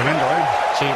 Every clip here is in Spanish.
Tremendo, ¿eh? Sí.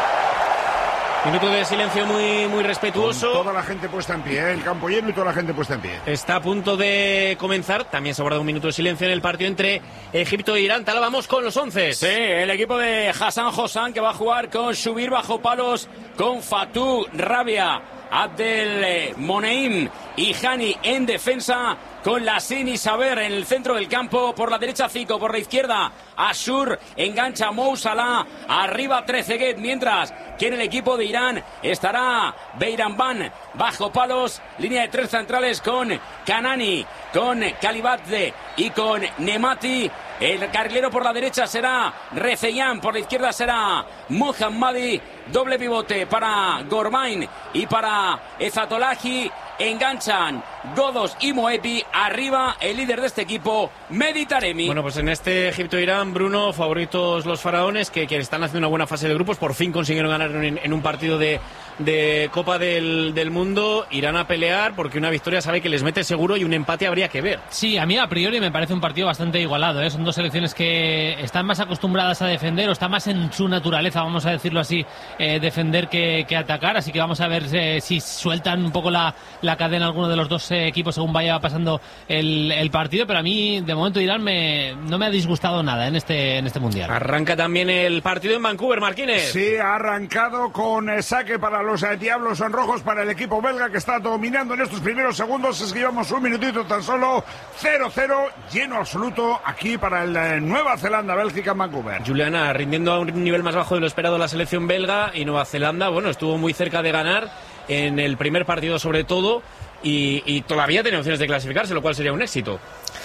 Minuto de silencio muy, muy respetuoso. Con toda la gente puesta en pie, ¿eh? El campo lleno y toda la gente puesta en pie. Está a punto de comenzar. También se ha guardado un minuto de silencio en el partido entre Egipto e Irán. Tala, vamos con los 11. Sí, el equipo de Hassan Hossam, que va a jugar con Shubir bajo palos, con Fatou Rabia, Abdel Moneim y Hani en defensa, con Lassine y Saber en el centro del campo. Por la derecha Zico, por la izquierda Ashur, engancha Mou Salah, arriba Trezeguet, mientras que en el equipo de Irán estará Beiranban bajo palos, línea de tres centrales con Kanani, con Kalibadze y con Nemati. El carrilero por la derecha será Rezeian, por la izquierda será Mohammadi, doble pivote para Gormain y para Ezatolahi. Enganchan Godos y Moepi, arriba el líder de este equipo, Mehdi Taremi. Bueno, pues en este Egipto-Irán, Bruno, favoritos los faraones, que están haciendo una buena fase de grupos, por fin consiguieron ganar en un partido de Copa del Mundo. Irán a pelear porque una victoria sabe que les mete seguro y un empate habría que ver. Sí, a mí a priori me parece un partido bastante igualado, ¿eh? Son dos selecciones que están más acostumbradas a defender, o está más en su naturaleza, vamos a decirlo así, defender que atacar, así que vamos a ver si sueltan un poco la cadena alguno de los dos equipos según vaya pasando el partido, pero a mí de momento Irán no me ha disgustado nada en este mundial. Arranca también el partido en Vancouver, Marquínez. Sí, ha arrancado con saque para los Diablos Rojos, para el equipo belga, que está dominando en estos primeros segundos. Es que llevamos un minutito tan solo. 0-0, lleno absoluto aquí para el Nueva Zelanda-Bélgica en Vancouver. Juliana rindiendo a un nivel más bajo de lo esperado la selección belga, y Nueva Zelanda, bueno, estuvo muy cerca de ganar en el primer partido sobre todo, y todavía tiene opciones de clasificarse, lo cual sería un éxito.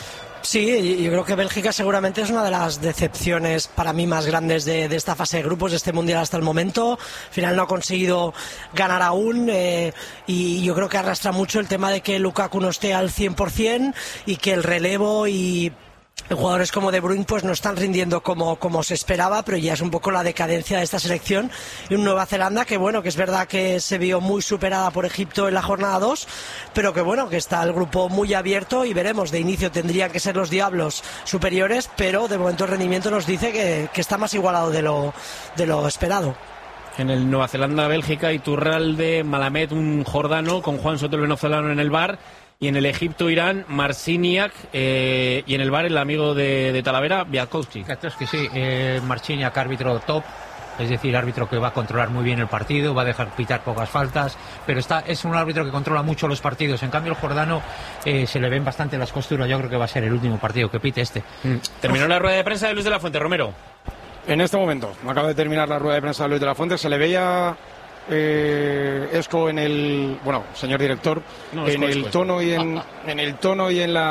Sí, yo creo que Bélgica seguramente es una de las decepciones para mí más grandes de esta fase de grupos, de este mundial hasta el momento. Al final no ha conseguido ganar aún, y yo creo que arrastra mucho el tema de que Lukaku no esté al 100% y que el relevo y jugadores como De Bruyne pues no están rindiendo como se esperaba, pero ya es un poco la decadencia de esta selección. Y un Nueva Zelanda que bueno, que es verdad que se vio muy superada por Egipto en la jornada 2, pero que bueno, que está el grupo muy abierto y veremos. De inicio tendrían que ser los Diablos superiores, pero de momento el rendimiento nos dice que está más igualado de lo esperado. En el Nueva Zelanda-Bélgica, Iturralde, Malamed, un jordano, con Juan Soto el venezolano en el bar. Y en el Egipto-Irán, Marciniak, y en el bar el amigo de Talavera, Bialkowski. Sí, Marciniak, árbitro top, es decir, árbitro que va a controlar muy bien el partido, va a dejar pitar pocas faltas, pero es un árbitro que controla mucho los partidos. En cambio el jordano se le ven bastante las costuras. Yo creo que va a ser el último partido que pite este. Terminó la rueda de prensa de Luis de la Fuente, Romero. En este momento, acaba de terminar la rueda de prensa de Luis de la Fuente, se le veía Esco en el, bueno, señor director, no, en el tono y en el tono y en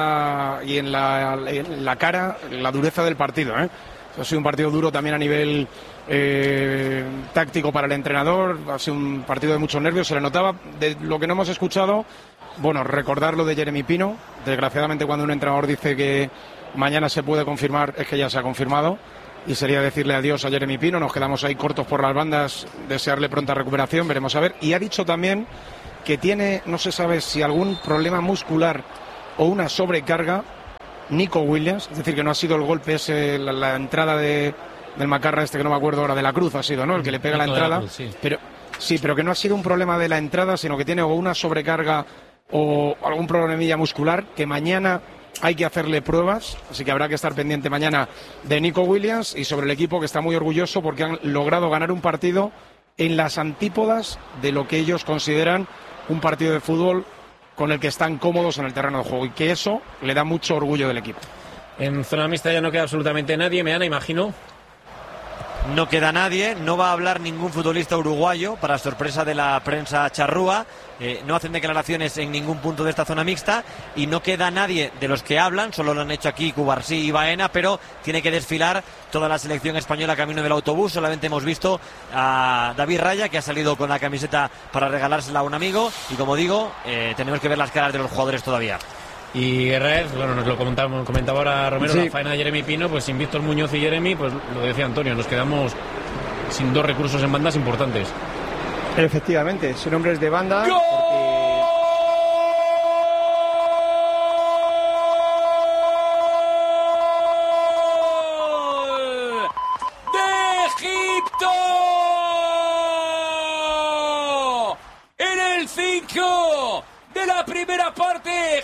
la cara, la dureza del partido, ¿eh? Ha sido un partido duro también a nivel táctico para el entrenador, ha sido un partido de muchos nervios, se le notaba. De lo que no hemos escuchado, bueno, recordar lo de Jeremy Pino. Desgraciadamente, cuando un entrenador dice que mañana se puede confirmar, es que ya se ha confirmado. Y sería decirle adiós a Jeremy Pino. Nos quedamos ahí cortos por las bandas, desearle pronta recuperación, veremos a ver. Y ha dicho también que tiene, no se sabe si algún problema muscular o una sobrecarga, Nico Williams, es decir, que no ha sido el golpe ese, la entrada del Macarra este, que no me acuerdo ahora, de la Cruz ha sido, ¿no? El que le pega la entrada. Cruz, sí. Pero que no ha sido un problema de la entrada, sino que tiene o una sobrecarga o algún problemilla muscular, que mañana hay que hacerle pruebas, así que habrá que estar pendiente mañana de Nico Williams. Y sobre el equipo, que está muy orgulloso porque han logrado ganar un partido en las antípodas de lo que ellos consideran un partido de fútbol con el que están cómodos en el terreno de juego, y que eso le da mucho orgullo del equipo. En zona mixta ya no queda absolutamente nadie, Meana, imagino. No queda nadie, no va a hablar ningún futbolista uruguayo, para sorpresa de la prensa charrúa. No hacen declaraciones en ningún punto de esta zona mixta, y no queda nadie de los que hablan, solo lo han hecho aquí Cubarsí y Baena, pero tiene que desfilar toda la selección española camino del autobús. Solamente hemos visto a David Raya, que ha salido con la camiseta para regalársela a un amigo, y como digo, tenemos que ver las caras de los jugadores todavía. Y Guerrero, bueno, nos lo comentaba ahora Romero, sí. La faena de Jeremy Pino, pues sin Víctor Muñoz y Jeremy, pues lo decía Antonio, nos quedamos sin dos recursos en bandas importantes. Efectivamente, son hombres de banda. ¡Gol! ¡De Egipto!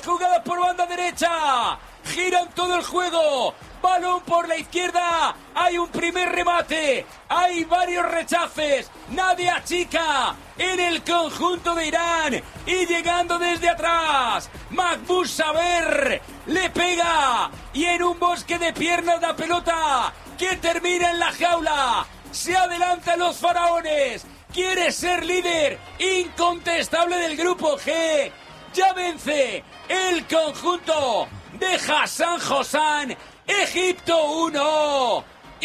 jugada por banda derecha. Giran todo el juego. Balón por la izquierda. Hay un primer remate. Hay varios rechaces. Nadie achica en el conjunto de Irán. Y llegando desde atrás, Mahmoud Saber le pega. Y en un bosque de piernas la pelota que termina en la jaula. Se adelantan los faraones. Quiere ser líder incontestable del grupo G. Ya vence el conjunto de Hassan Hossam. Egipto 1,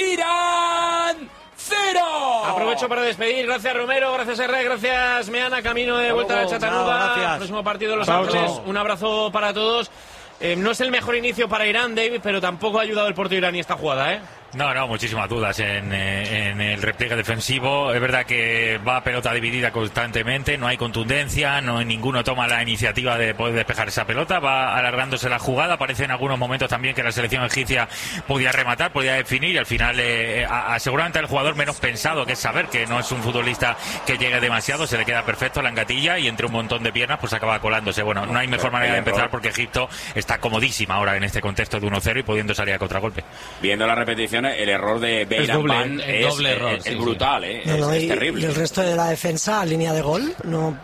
Irán 0. Aprovecho para despedir. Gracias Romero, gracias Herrera, gracias Meana. Camino de vuelta a Chattanooga. Próximo partido de Los Ángeles. Un abrazo para todos. No es el mejor inicio para Irán, David, pero tampoco ha ayudado el portero iraní esta jugada, ¿eh? No, muchísimas dudas en el repliegue defensivo. Es verdad que va a pelota dividida constantemente, no hay contundencia, ninguno toma la iniciativa de poder despejar esa pelota, va alargándose la jugada. Parece en algunos momentos también que la selección egipcia podía rematar, podía definir, y al final seguramente al jugador menos pensado, que es Saber, que no es un futbolista que llegue demasiado, se le queda perfecto la engatilla y entre un montón de piernas pues acaba colándose. Bueno, no hay mejor manera de empezar porque Egipto está comodísima ahora en este contexto de 1-0 y pudiendo salir a contragolpe. Viendo la repetición, el error de Beiramban es brutal, es terrible. Y el resto de la defensa, línea de gol, no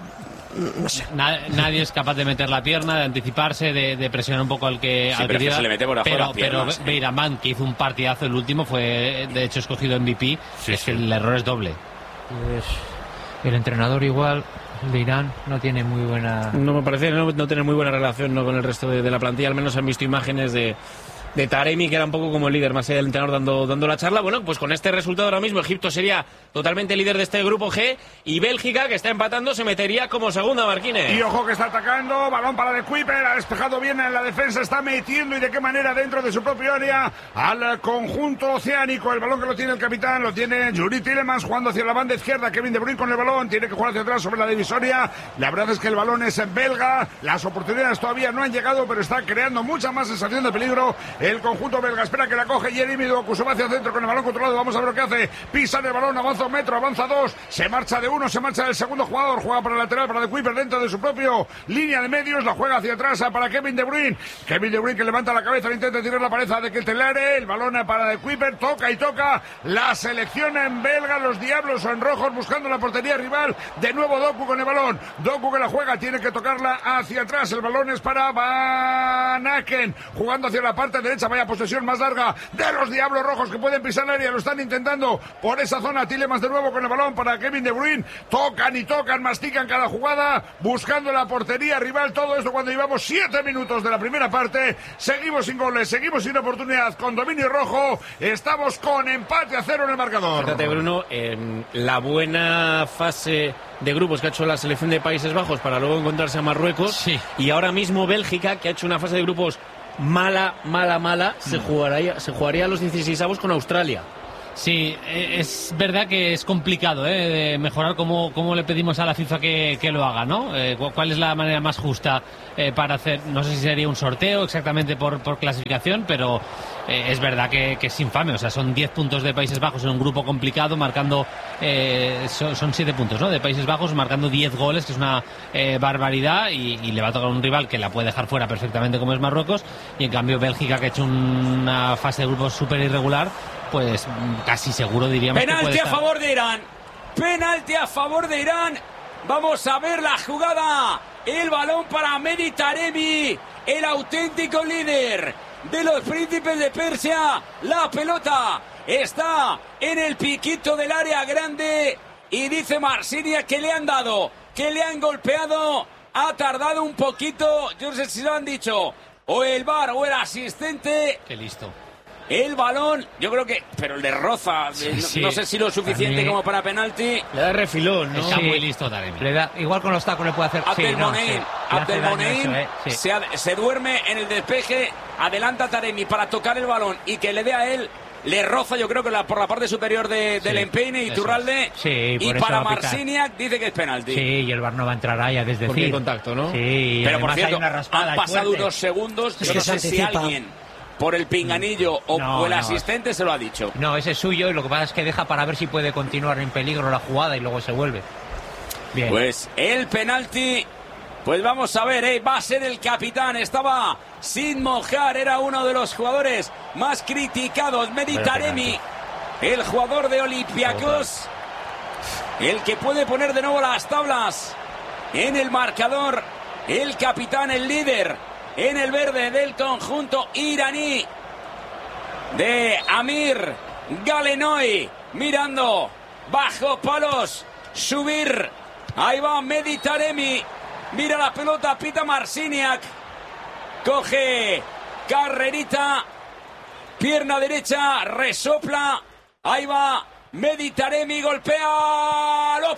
sé. Nadie es capaz de meter la pierna, de anticiparse, de presionar un poco al que pero se le mete por abajo las piernas. Pero Beiramban, que hizo un partidazo, el último fue de hecho escogido MVP, que el error es doble. Pues el entrenador igual de Irán no tiene muy buena... No me parece no tener muy buena relación con el resto de la plantilla. Al menos han visto imágenes de Taremi, que era un poco como el líder, más allá del entrenador dando la charla. Bueno, pues con este resultado ahora mismo Egipto sería totalmente líder de este grupo G, y Bélgica, que está empatando, se metería como segunda, Marquines. Y ojo que está atacando, balón para De Kuyper, ha despejado bien en la defensa, está metiendo, y de qué manera, dentro de su propio área al conjunto oceánico. El balón que lo tiene el capitán, lo tiene Yuri Tielemans, jugando hacia la banda izquierda. Kevin De Bruyne con el balón, tiene que jugar hacia atrás sobre la divisoria. La verdad es que el balón es belga, las oportunidades todavía no han llegado, pero está creando mucha más sensación de peligro el conjunto belga. Espera que la coge Jeremy Doku, se va hacia el centro con el balón controlado. Vamos a ver lo que hace. Pisa el balón, avanza 1 metro, avanza 2, se marcha de uno, se marcha del segundo jugador, juega para el lateral, para De Kuyper dentro de su propio línea de medios, la juega hacia atrás para Kevin De Bruyne. Kevin De Bruyne que levanta la cabeza, intenta tirar la pared de Ketelare, el balón para De Kuyper, toca y toca la selección en belga, los diablos en rojos buscando la portería rival. De nuevo Doku con el balón, Doku que la juega, tiene que tocarla hacia atrás, el balón es para Van Aken, jugando hacia la parte derecha. Vaya posesión más larga de los diablos rojos, que pueden pisar el área, lo están intentando por esa zona. Tielemans de nuevo con el balón para Kevin De Bruyne, tocan y tocan, mastican cada jugada, buscando la portería rival. Todo esto cuando llevamos 7 minutos de la primera parte. Seguimos sin goles, seguimos sin oportunidad, con dominio rojo, estamos con empate a 0 en el marcador. Fíjate, Bruno, en la buena fase de grupos que ha hecho la selección de Países Bajos para luego encontrarse a Marruecos, y ahora mismo Bélgica, que ha hecho una fase de grupos mala, se jugaría a los 16avos con Australia. Sí, es verdad que es complicado de mejorar. Como le pedimos a la FIFA que lo haga, ¿no? ¿Cuál es la manera más justa para hacer? No sé si sería un sorteo exactamente por clasificación, pero es verdad que es infame. O sea, son 10 puntos de Países Bajos en un grupo complicado, marcando son 7 puntos, ¿no? De Países Bajos, marcando 10 goles, que es una barbaridad, y le va a tocar un rival que la puede dejar fuera perfectamente, como es Marruecos. Y en cambio Bélgica, que ha hecho una fase de grupos súper irregular, pues casi seguro diríamos penalti que puede estar. A favor de Irán. Penalti a favor de Irán. Vamos a ver la jugada. El balón para Mehdi Taremi, el auténtico líder de los príncipes de Persia. La pelota está en el piquito del área grande y dice Marsinia que le han dado, que le han golpeado. Ha tardado un poquito. Yo no sé si lo han dicho o el VAR o el asistente. Qué listo. El balón, yo creo que... Pero le roza, no sé si lo suficiente como para penalti. Le da refilón, ¿no? Está muy listo Taremi. Le da, igual con los tacos le puede hacer... Abdelmoneim se duerme en el despeje, adelanta Taremi para tocar el balón y que le dé a él. Le roza, yo creo que por la parte superior del empeine, Iturralde. Y para Marciniak dice que es penalti. Sí, y el VAR no va a entrar ahí, es decir... Porque hay contacto, ¿no? Sí, pero por cierto, hay una han pasado unos segundos, yo no sé si alguien... por el pinganillo o el asistente se lo ha dicho. No, ese es suyo, y lo que pasa es que deja para ver si puede continuar en peligro la jugada y luego se vuelve. Bien. Pues el penalti Pues vamos a ver, va a ser el capitán. Estaba sin mojar, era uno de los jugadores más criticados. Mehdi Taremi, el jugador de Olympiacos, el que puede poner de nuevo las tablas en el marcador. El capitán, el líder en el verde del conjunto iraní de Amir Galenoy. Mirando bajo palos, subir. Ahí va Mehdi Taremi. Mira la pelota, pita Marciniak. Coge carrerita. Pierna derecha, resopla. Ahí va Mehdi Taremi, golpea. ¡Lo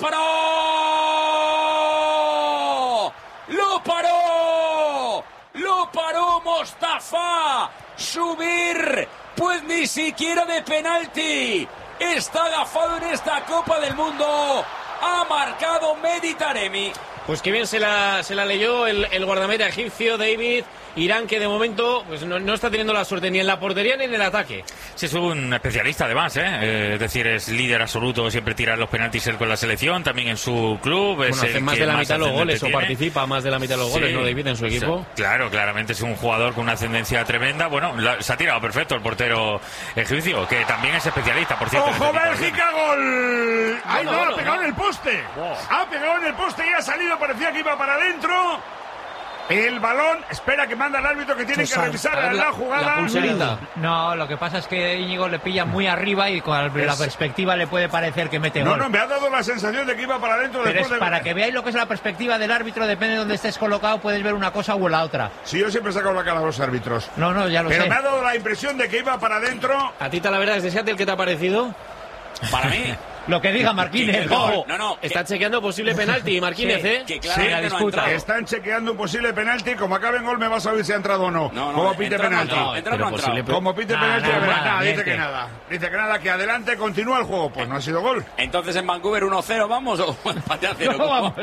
paró! ¡Lo paró! ¡Lo paró Mostafa! Subir, pues ni siquiera de penalti. Está agafado en esta Copa del Mundo. Ha marcado Mehdi Taremi. Pues que bien se la leyó el guardameta egipcio, David. Irán, que de momento pues no está teniendo la suerte ni en la portería ni en el ataque. Sí, es un especialista además, es decir, es líder absoluto, siempre tira los penaltis él con la selección, también en su club. Bueno, hace más de la mitad de los goles, o participa más de la mitad de los goles, sí, ¿no, David, en su equipo? Claro, claramente es un jugador con una ascendencia tremenda. Bueno, se ha tirado perfecto el portero egipcio, que también es especialista, por cierto. ¡Ojo, Bélgica, gol! ¡Ay, no, ha pegado en el poste! Ha pegado en el poste y ha salido, parecía que iba para adentro. El balón, espera que manda el árbitro, que tiene que revisar la jugada. La pulserita. No, lo que pasa es que Íñigo le pilla muy arriba y con la perspectiva le puede parecer que mete gol. No, me ha dado la sensación de que iba para adentro. Pero después para que veáis lo que es la perspectiva del árbitro, depende de dónde estés colocado, puedes ver una cosa o la otra. Sí, yo siempre he sacado la cara a los árbitros. No, ya lo sé. Pero me ha dado la impresión de que iba para adentro. A ti, la verdad, es de Seattle, ¿qué te ha parecido? Para mí... Lo que diga Marquínez. No. Está chequeando posible penalti, Marquínez, ¿eh? Que la disputa. Están chequeando un posible penalti. Como acabe en gol, me vas a ver si ha entrado o no. Como pite penalti. Como pite penalti, dice que nada. Dice que nada, que adelante continúa el juego. Pues no ha sido gol. Entonces en Vancouver 1-0, ¿vamos? ¿O empate a 0? ¿Cómo?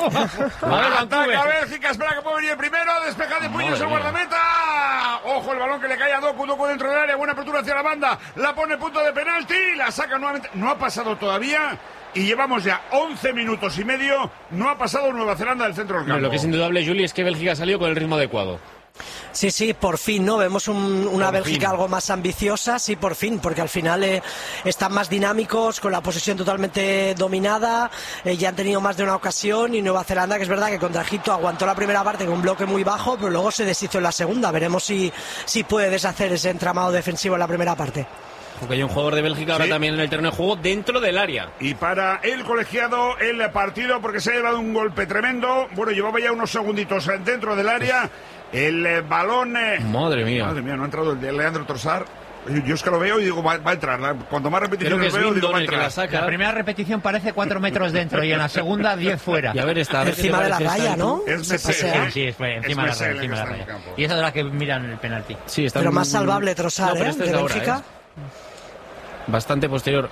Ataca Bélgica, espera que puede venir el primero. Despeja de puños el guardameta. Ojo, el balón que le cae a Doku dentro del área. Buena apertura hacia la banda. La pone punto de penalti. La saca nuevamente. No ha pasado todavía y llevamos ya 11 minutos y medio. No ha pasado Nueva Zelanda del centro del campo. Lo que es indudable, Juli, es que Bélgica ha salido con el ritmo adecuado. Sí, por fin, ¿no? Vemos una Bélgica algo más ambiciosa, sí, por fin, porque al final están más dinámicos, con la posesión totalmente dominada, ya han tenido más de una ocasión, y Nueva Zelanda, que es verdad que contra Egipto aguantó la primera parte con un bloque muy bajo, pero luego se deshizo en la segunda. Veremos si puede deshacer ese entramado defensivo en la primera parte. Porque hay un jugador de Bélgica ahora también en el terreno de juego dentro del área. Y para el colegiado el partido, porque se ha llevado un golpe tremendo. Bueno, llevaba ya unos segunditos dentro del área. El balón... Madre mía, no ha entrado el de Leandro Trossard. Yo es que lo veo y digo, va a entrar. Cuanto más repeticiones veo, digo, va a entrar. La primera repetición parece 4 metros dentro y en la segunda 10 fuera. Y a ver, está encima de la raya, ¿no? Sí, encima de la raya. Y esa es la que miran el penalti. Sí, está pero más salvable Trossard, de Bélgica. Bastante posterior.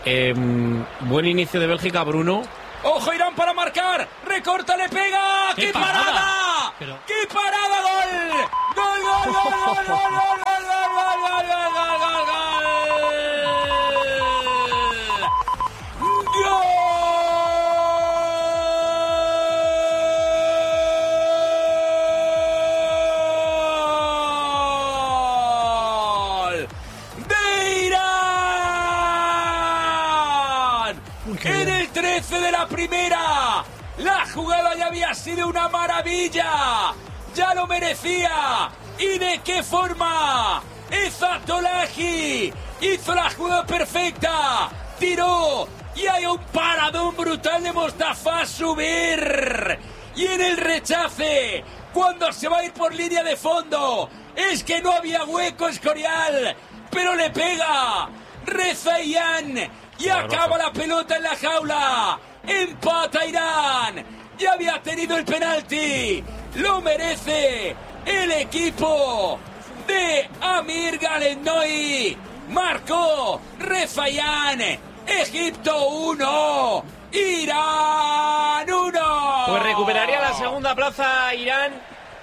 Buen inicio de Bélgica, Bruno. ¡Ojo, Irán para marcar! ¡Recorta, le pega! ¡Qué parada! ¡Qué parada! ¡Gol! ¡Gol, gol, gol, gol, gol, gol, de la primera. La jugada ya había sido una maravilla. Ya lo merecía. ¿Y de qué forma? Ezatolahi hizo la jugada perfecta. Tiró. Y hay un paradón brutal de Mostafa. Subir. Y en el rechace, cuando se va a ir por línea de fondo, es que no había hueco Escorial. Pero le pega Rezaian. Y acaba la pelota en la jaula. Empata Irán. Ya había tenido el penalti. Lo merece el equipo de Amir Galenoy. Marcó Rezaian. Egipto 1. Irán 1. Pues recuperaría la segunda plaza Irán.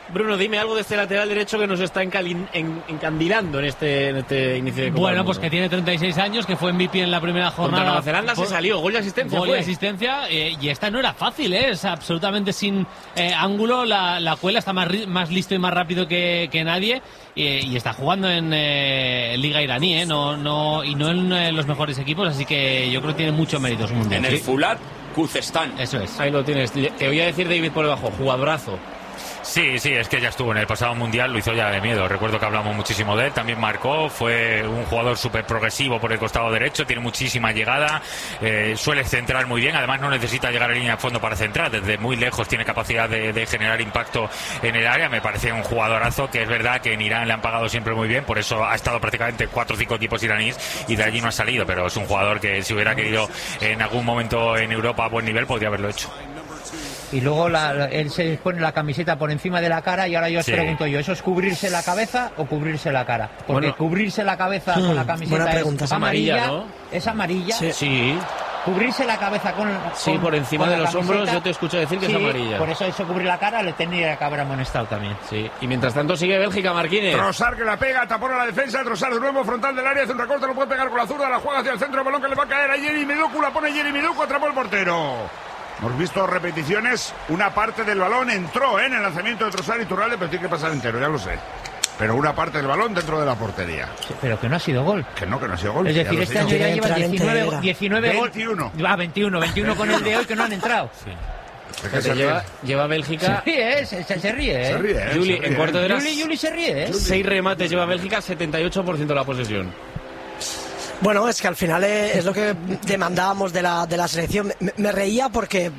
Bruno, dime algo de este lateral derecho que nos está encandilando en este inicio de Copa Bueno, del pues Mundo. que tiene 36 años, que fue MVP en la primera jornada. Contra Nueva Zelanda se salió, gol y asistencia. Gol y asistencia, y esta no era fácil, es absolutamente sin ángulo. La cuela está más listo y más rápido que nadie, y está jugando en Liga iraní, no en los mejores equipos, así que yo creo que tiene mucho mérito su mundial. En el Fulat Kuzestán. Eso es. Ahí lo tienes. Te voy a decir, David, por debajo, jugadorazo. Sí, es que ya estuvo en el pasado mundial, lo hizo ya de miedo. Recuerdo que hablamos muchísimo de él, también marcó, fue un jugador súper progresivo por el costado derecho, tiene muchísima llegada, suele centrar muy bien, además no necesita llegar a línea de fondo para centrar, desde muy lejos tiene capacidad de generar impacto en el área. Me parece un jugadorazo, que es verdad que en Irán le han pagado siempre muy bien, por eso ha estado prácticamente 4 o 5 equipos iraníes y de allí no ha salido, pero es un jugador que si hubiera querido en algún momento en Europa a buen nivel podría haberlo hecho. Y luego él se pone la camiseta por encima de la cara, y ahora yo os pregunto yo, ¿eso es cubrirse la cabeza o cubrirse la cara? Porque cubrirse la cabeza con la camiseta es amarilla, ¿no? ¿Es amarilla? Sí. Cubrirse la cabeza con por encima con de la los camiseta, hombros yo te escucho decir que es amarilla. Por eso cubrir la cara le tendría que haber amonestado también. Sí. Y mientras tanto sigue Bélgica, Marquínez. Trossard que la pega, tapón a la defensa, Trossard de nuevo frontal del área, hace un recorte, lo puede pegar con la zurda, la juega hacia el centro, el balón que le va a caer a Jeremy Doku, la pone Jeremy Doku, atrapó el portero. Hemos visto repeticiones, una parte del balón entró en el lanzamiento de Trossard y Turralde, pero tiene que pasar entero, ya lo sé. Pero una parte del balón dentro de la portería. Sí, pero que no ha sido gol. Que no ha sido gol. Es decir, este año ya lleva 19 goles. 21 con el de hoy que no han entrado. Sí. Lleva Bélgica. Se ríe, ¿eh? Juli, en cuarto de hora. Juli se ríe, ¿eh? 6 remates lleva Bélgica, 78% de la posesión. Bueno, es que al final es lo que demandábamos de la selección. Me reía porque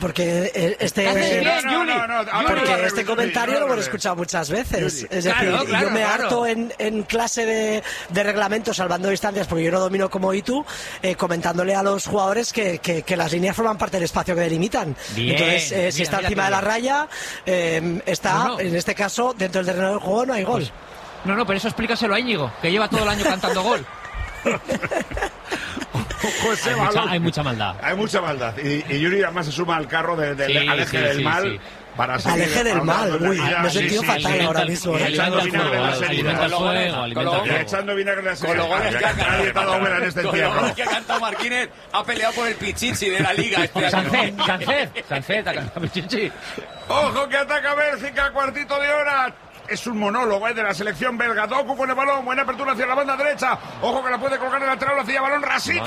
este comentario lo hemos escuchado muchas veces. Es decir, yo me harto en clase de reglamentos, salvando distancias, porque yo no domino como tú, comentándole a los jugadores que las líneas forman parte del espacio que delimitan. Entonces, si está encima de la raya, está, en este caso, dentro del terreno del juego, no hay gol. Pues, pero eso explícaselo a Íñigo, que lleva todo el año cantando gol. Hay mucha maldad. Hay mucha maldad. Y Yuri además se suma al carro del Aleje del Mal. Sí. Para Aleje del mal, uy, me he sentido fatal ahora mismo. Echando vinagre en la echando vinagre en la con los goles que ha cantado Marquínez, ha peleado por el pichichi de la liga este año. Sánchez ha cantado pichichi. Ojo que ataca Bélgica, cuartito de hora. Es un monólogo de la selección belga. Doku con el balón, buena apertura hacia la banda derecha. Ojo que la puede colgar en el lateral, hacia balón, rasito,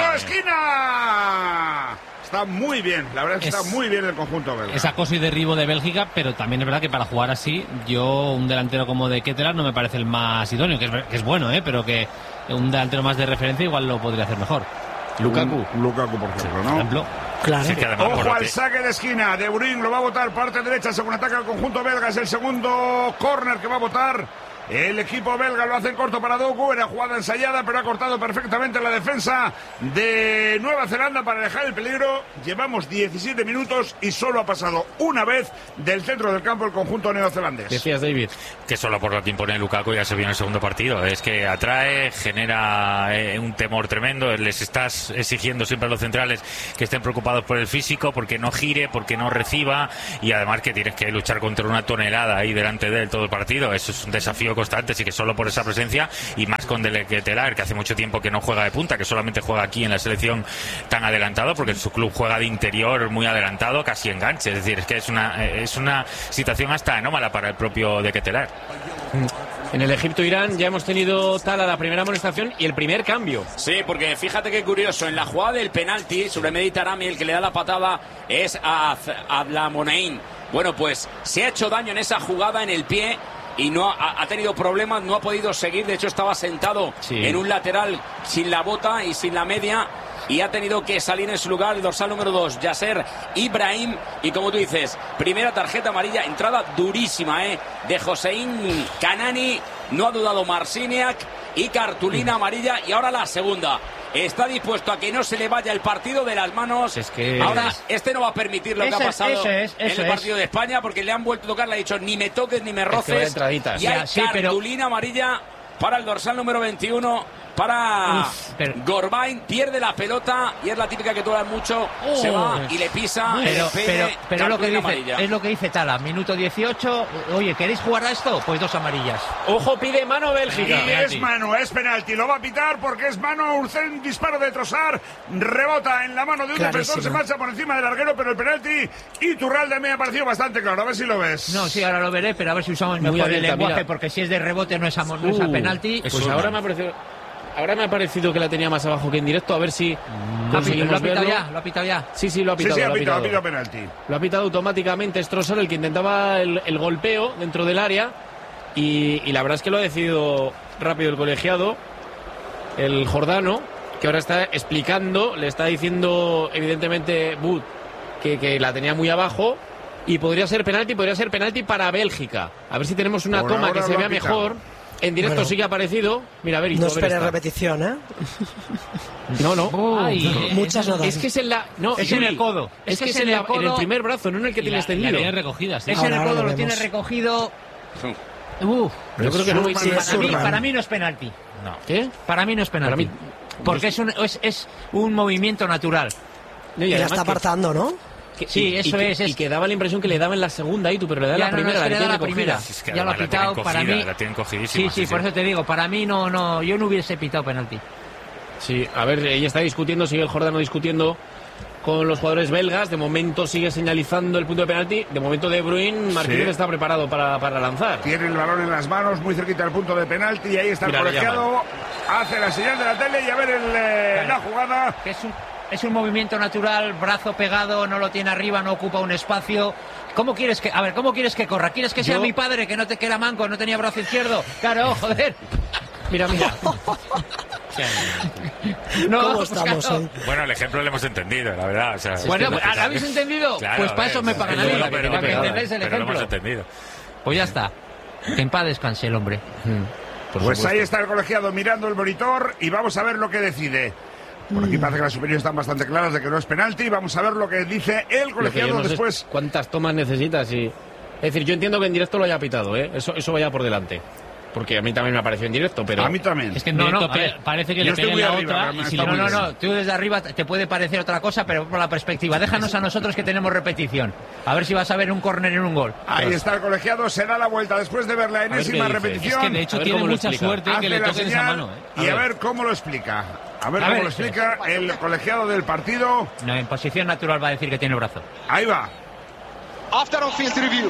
esquina. Está muy bien, la verdad es que está muy bien el conjunto belga. Es acoso y derribo de Bélgica, pero también es verdad que para jugar así, un delantero como de Ketelaar no me parece el más idóneo, que es bueno, pero que un delantero más de referencia igual lo podría hacer mejor. Lukaku, por ejemplo, ¿no? Por ejemplo. Claro. Sí, ojo al saque de esquina. De Bruyne lo va a botar parte derecha según ataca el conjunto belga. Es el segundo córner que va a botar el equipo belga. Lo hace en corto para Doku. Era jugada ensayada, pero ha cortado perfectamente la defensa de Nueva Zelanda para dejar el peligro. Llevamos 17 minutos y solo ha pasado una vez del centro del campo el conjunto neozelandés. Decías, David, que solo por lo que impone Lukaku ya se vio en el segundo partido. Es que atrae, genera un temor tremendo. Les estás exigiendo siempre a los centrales que estén preocupados por el físico, porque no gire, porque no reciba, y además que tienes que luchar contra una tonelada ahí delante de él todo el partido. Eso es un desafío constante, así que solo por esa presencia, y más con Ketelaar, que hace mucho tiempo que no juega de punta, que solamente juega aquí en la selección tan adelantado, porque en su club juega de interior muy adelantado, casi enganche. Es decir, es que es una situación hasta anómala para el propio de Ketelaar. En el Egipto-Irán ya hemos tenido a la primera amonestación y el primer cambio. Sí, porque fíjate qué curioso, en la jugada del penalti sobre Mehdi Taremi, el que le da la patada es a Monein. Bueno, pues se ha hecho daño en esa jugada en el pie y no ha tenido problemas, no ha podido seguir. De hecho estaba sentado en un lateral sin la bota y sin la media, y ha tenido que salir en su lugar el dorsal número 2, Yasser Ibrahim. Y como tú dices, primera tarjeta amarilla, entrada durísima de Hossein Kanani. No ha dudado Marciniak, y cartulina amarilla. Y ahora la segunda. Está dispuesto a que no se le vaya el partido de las manos. Ahora este no va a permitir lo que ha pasado en el partido de España, porque le han vuelto a tocar, le ha dicho ni me toques ni me roces, y hay cartulina amarilla para el dorsal número 21 para Gorbain, pierde la pelota y es la típica que duele mucho, se va y le pisa pero lo que dice, es lo que dice Tala, minuto 18, oye, ¿queréis jugar a esto? Pues 2 amarillas. Ojo, pide mano Bélgica. Y es mano, es penalti, lo va a pitar porque es mano, un disparo de Trossard, rebota en la mano de un defensor, se marcha por encima del larguero, pero el penalti Iturralde me ha parecido bastante claro, a ver si lo ves. No, sí, ahora lo veré, pero a ver si usamos mejor el lenguaje, porque si es de rebote no es a penalti. Pues ahora me ha parecido que la tenía más abajo que en directo, a ver si ¿Lo ha pitado ya? Sí, lo ha pitado. Ha pitado penalti. Lo ha pitado automáticamente, es Trossard el que intentaba el golpeo dentro del área y la verdad es que lo ha decidido rápido el colegiado, el jordano, que ahora está explicando, le está diciendo evidentemente Wood que la tenía muy abajo y podría ser penalti para Bélgica. A ver si tenemos una toma que se vea mejor. En directo sí que ha aparecido. Mira, a ver. No esperes repetición, ¿eh? No. Muchas no dan. Es que es en la... No, es en el codo. Es que es en el primer brazo, no en el que tiene extendido. La tiene recogida, sí. Es en el codo, lo tiene recogido. Yo creo que no. Para mí no es penalti. No. ¿Qué? Para mí no es penalti. Porque es un movimiento natural. Y la está apartando, ¿no? Sí, eso es. Y que daba la impresión que le daba en la segunda, pero le da la primera, la tiene recogida. Es que ya lo ha pitado, para mí. La tienen cogidísima. Sí, por eso te digo, para mí no, yo no hubiese pitado penalti. Sí, a ver, ella está discutiendo, sigue el Jordano discutiendo con los jugadores belgas. De momento sigue señalizando el punto de penalti. De momento De Bruyne, Martínez está preparado para lanzar. Tiene el balón en las manos, muy cerquita del punto de penalti, y ahí está el colegiado. Hace la señal de la tele y a ver la jugada. Es un movimiento natural, brazo pegado, no lo tiene arriba, no ocupa un espacio. ¿Cómo quieres que corra? ¿Quieres que sea mi padre, que era manco, no tenía brazo izquierdo? Claro, joder. Mira. ¿Cómo estamos hoy? Bueno, el ejemplo lo hemos entendido, la verdad. O sea, bueno, ¿lo habéis entendido? Claro, pues para eso me pagan a mí, para que entendáis el ejemplo. Lo hemos entendido. Pues ya está. Que en paz descanse el hombre. Pues ahí está el colegiado mirando el monitor y vamos a ver lo que decide. Por aquí parece que las opiniones están bastante claras de que no es penalti. Vamos a ver lo que dice el colegiado después. ¿Cuántas tomas necesitas? Es decir, yo entiendo que en directo lo haya pitado, ¿eh? Eso vaya por delante. Porque a mí también me apareció en directo, pero... A mí también. Es que en directo parece que le pega en la otra. Y si no, tú desde arriba te puede parecer otra cosa, pero por la perspectiva. Déjanos a nosotros que tenemos repetición. A ver si vas a ver un córner en un gol. Ahí está el colegiado, se da la vuelta después de ver la enésima repetición. Es que de hecho tiene mucha suerte que le toquen esa mano. Y a ver cómo lo explica. A ver cómo lo explica el colegiado del partido. No, en posición natural va a decir que tiene brazo. Ahí va. After on-field review,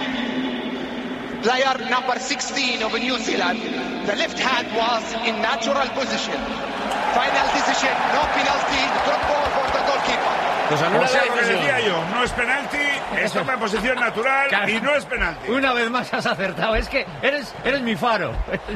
player number 16 of New Zealand, the left hand was in natural position. Final decision, no penalty, drop ball for the goalkeeper. Pues anula lo que decía yo, no es penalti, es toma en posición natural y no es penalti. Una vez más has acertado, es que eres mi faro.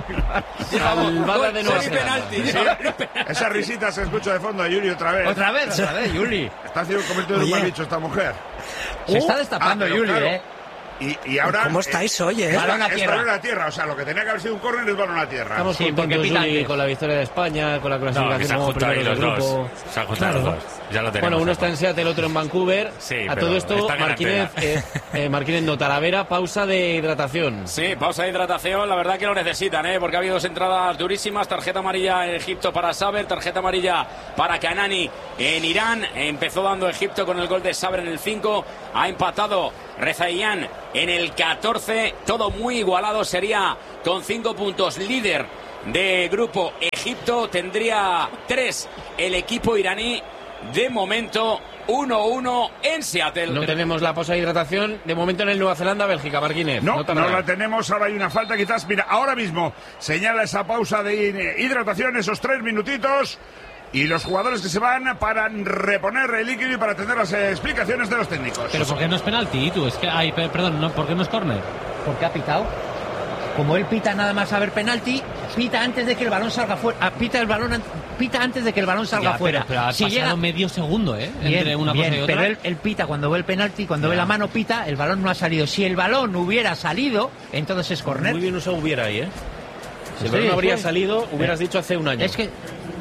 Salvada de nuevo penalti. Sí. Esa risita se escucha de fondo a Yuri otra vez. Otra vez, Yuri. Está haciendo un comentario de un mal dicho esta mujer. Se está destapando Yuri, claro. Y ahora... ¿Cómo estáis hoy, balón a tierra. O sea, lo que tenía que haber sido un córner es balón a tierra. Estamos contentos, Yuri, con la victoria de España, con la clasificación como primero del grupo. Se han juntado los dos. Ya lo tenemos. Bueno, uno está en Seattle, el otro en Vancouver. Sí, a todo esto, Martínez nota la vera, pausa de hidratación. Sí, pausa de hidratación. La verdad que lo necesitan, porque ha habido dos entradas durísimas. Tarjeta amarilla en Egipto para Saber, tarjeta amarilla para Kanani en Irán. Empezó dando Egipto con el gol de Saber en el 5. Ha empatado Rezaian en el 14. Todo muy igualado. Sería con 5 puntos líder de grupo Egipto. Tendría 3 el equipo iraní. De momento 1-1 en Seattle. No tenemos la pausa de hidratación de momento en el Nueva Zelanda, Bélgica, Martínez. No la tenemos, ahora hay una falta quizás. Mira, ahora mismo señala esa pausa de hidratación, esos 3 minutitos. Y los jugadores que se van para reponer el líquido y para atender las explicaciones de los técnicos. Pero ¿por qué no es penalti? Es que ¿por qué no es córner? Porque ha pitado. Como él pita nada más a ver penalti, pita antes de que el balón salga fuera. Pita antes de que el balón salga fuera. Pero ha pasado medio segundo, entre una cosa y otra. Pero él pita cuando ve el penalti, cuando ve la mano pita, el balón no ha salido. Si el balón hubiera salido, entonces es córner. Muy bien usado hubiera ahí, Si el balón habría salido, hubieras dicho hace un año. Es que...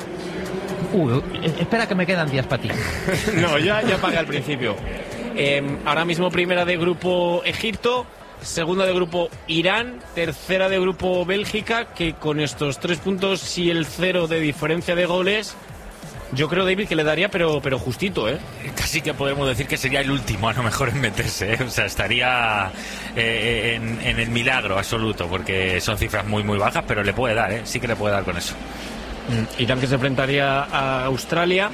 espera que me quedan días para ti. No, ya pagué al principio. Ahora mismo primera de grupo Egipto. segunda de grupo Irán, tercera de grupo Bélgica, que con estos 3 puntos y el 0 de diferencia de goles, yo creo, David, que le daría, pero justito, ¿eh? Casi que podemos decir que sería el último, a lo mejor, en meterse, ¿eh? O sea, estaría en el milagro absoluto, porque son cifras muy, muy bajas, pero le puede dar, ¿eh? Sí que le puede dar con eso. Irán, que se enfrentaría a Australia.